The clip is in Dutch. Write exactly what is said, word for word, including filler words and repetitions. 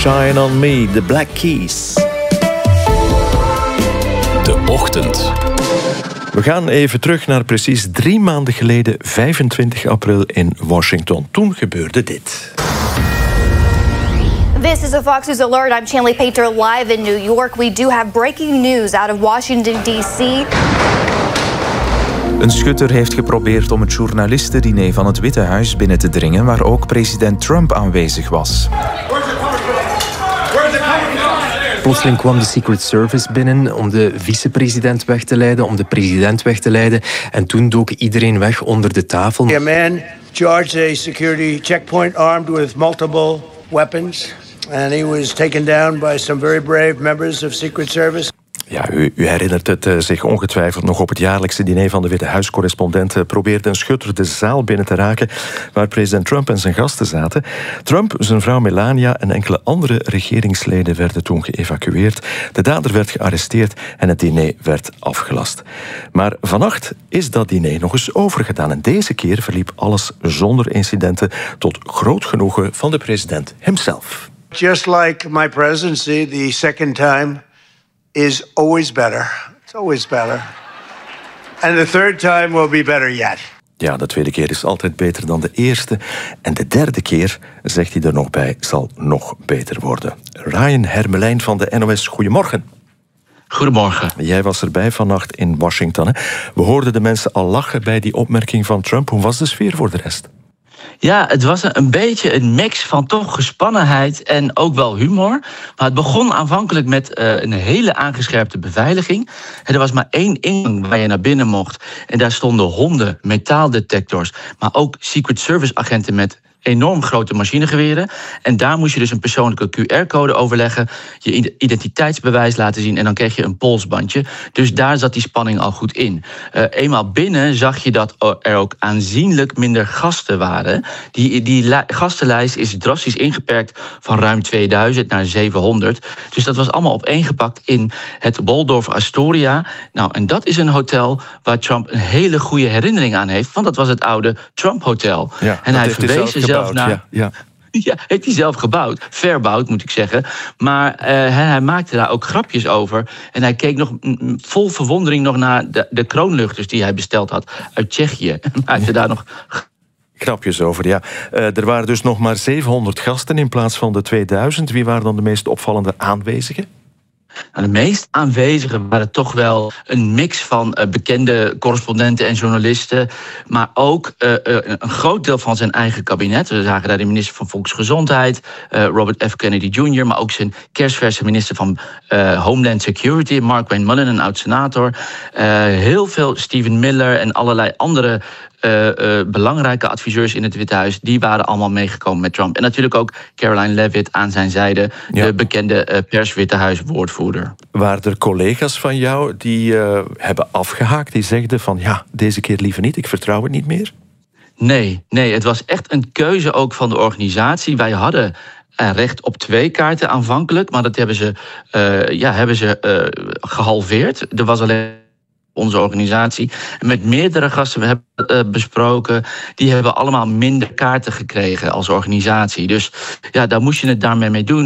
Shine on Me, The Black Keys. De Ochtend. We gaan even terug naar precies drie maanden geleden, vijfentwintig april in Washington. Toen gebeurde dit. This is a Fox News Alert. I'm Shanley Pater live in New York. We do have breaking news out of Washington, D C. Een schutter heeft geprobeerd om het journalistendiner van het Witte Huis binnen te dringen, waar ook president Trump aanwezig was. Plotseling kwam de Secret Service binnen om de vicepresident weg te leiden, om de president weg te leiden. En toen dook iedereen weg onder de tafel. A man charged a security checkpoint armed with multiple weapons. And he was taken down by some very brave members of Secret Service. Ja, u, u herinnert het uh, zich ongetwijfeld nog op het jaarlijkse diner van de Witte Huiscorrespondenten. Probeerde een schutter de zaal binnen te raken waar president Trump en zijn gasten zaten. Trump, zijn vrouw Melania en enkele andere regeringsleden werden toen geëvacueerd. De dader werd gearresteerd en het diner werd afgelast. Maar vannacht is dat diner nog eens overgedaan. En deze keer verliep alles zonder incidenten tot groot genoegen van de president himself. Just like my presidency, the second time is always better. It's always better. And the third time will be better yet. Ja, de tweede keer is altijd beter dan de eerste. En de derde keer, zegt hij er nog bij, zal nog beter worden. Ryan Hermelijn van de N O S, goedemorgen. Goedemorgen. Jij was erbij vannacht in Washington. Hè? We hoorden de mensen al lachen bij die opmerking van Trump. Hoe was de sfeer voor de rest? Ja, het was een beetje een mix van toch gespannenheid en ook wel humor. Maar het begon aanvankelijk met uh, een hele aangescherpte beveiliging. En er was maar één ingang waar je naar binnen mocht. En daar stonden honden, metaaldetectors, maar ook Secret Service agenten met enorm grote machinegeweren. En daar moest je dus een persoonlijke Q R-code overleggen, je identiteitsbewijs laten zien en dan kreeg je een polsbandje. Dus daar zat die spanning al goed in. Uh, eenmaal binnen zag je dat er ook aanzienlijk minder gasten waren. Die, die la- gastenlijst is drastisch ingeperkt van ruim tweeduizend naar zevenhonderd. Dus dat was allemaal opeengepakt in het Waldorf Astoria. Nou, en dat is een hotel waar Trump een hele goede herinnering aan heeft, want dat was het oude Trump-hotel. Ja, en hij verwees er zelf naar. Ja, ja. Ja, heeft hij zelf gebouwd. Verbouwd, moet ik zeggen. Maar uh, hij, hij maakte daar ook grapjes over. En hij keek nog mm, vol verwondering nog naar de, de kroonluchters die hij besteld had uit Tsjechië. En maakte daar nog grapjes over, ja. Uh, er waren dus nog maar zevenhonderd gasten in plaats van de tweeduizend. Wie waren dan de meest opvallende aanwezigen? Nou, de meest aanwezigen waren toch wel een mix van uh, bekende correspondenten en journalisten, maar ook uh, uh, een groot deel van zijn eigen kabinet. We zagen daar de minister van Volksgezondheid, uh, Robert F. Kennedy junior, maar ook zijn kerstverse minister van uh, Homeland Security, Mark Wayne Mullen, een oud-senator. Uh, heel veel Stephen Miller en allerlei andere Uh, uh, belangrijke adviseurs in het Witte Huis, die waren allemaal meegekomen met Trump. En natuurlijk ook Caroline Leavitt aan zijn zijde, ja. de bekende uh, pers-Witte Huis-woordvoerder. Waren er collega's van jou die uh, hebben afgehaakt, die zegden van ja, deze keer liever niet, ik vertrouw het niet meer? Nee, nee, het was echt een keuze ook van de organisatie. Wij hadden Uh, recht op twee kaarten aanvankelijk, maar dat hebben ze, uh, ja, hebben ze uh, gehalveerd. Er was alleen onze organisatie. En met meerdere gasten we hebben uh, besproken, die hebben allemaal minder kaarten gekregen als organisatie. Dus ja, daar moest je het daarmee mee doen.